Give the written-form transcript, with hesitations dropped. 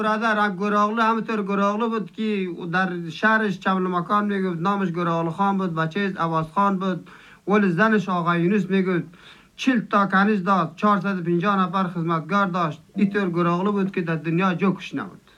برادر گراغلو همونطور گراغلو بود که در شهرش چمل مکان میگفت نامش گراغلو خان بود، بچه عوض خان بود، ولی زنش آقا یونس میگفت 40 تا کنیز داشت، 450 نفر خدمتگار داشت. اینطور گراغلو بود که در دنیا جوکش نبود.